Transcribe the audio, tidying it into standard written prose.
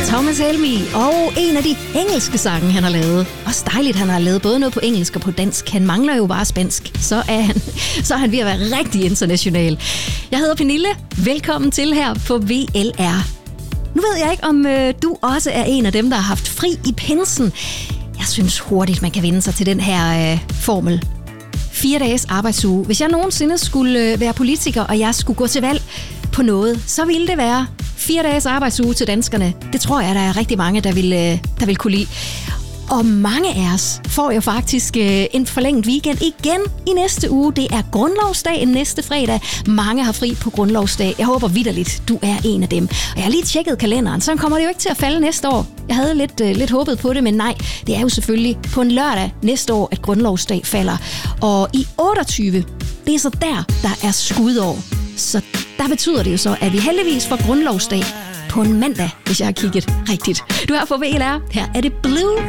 Thomas Helmig, og en af de engelske sange, han har lavet. Også dejligt, han har lavet både noget på engelsk og på dansk. Han mangler jo bare spansk. Så er han ved at være rigtig international. Jeg hedder Pernille. Velkommen til her på VLR. Nu ved jeg ikke, om du også er en af dem, der har haft fri i pinsen. Jeg synes hurtigt, man kan vende sig til den her formel. 4 dages arbejdsuge. Hvis jeg nogensinde skulle være politiker, og jeg skulle gå til valg på noget, så ville det være 4 dages arbejdsuge til danskerne. Det tror jeg, der er rigtig mange, der vil kunne lide. Og mange af os får jo faktisk en forlænget weekend igen i næste uge. Det er grundlovsdag næste fredag. Mange har fri på grundlovsdag. Jeg håber vitterligt, du er en af dem. Og jeg har lige tjekket kalenderen, så kommer det jo ikke til at falde næste år. Jeg havde lidt håbet på det, men nej. Det er jo selvfølgelig på en lørdag næste år, at grundlovsdag falder. Og i 28, det er så der er skudår. Så der betyder det jo så, at vi heldigvis får grundlovsdag på en mandag, hvis jeg har kigget rigtigt. Du er på VLR. Her er det Blue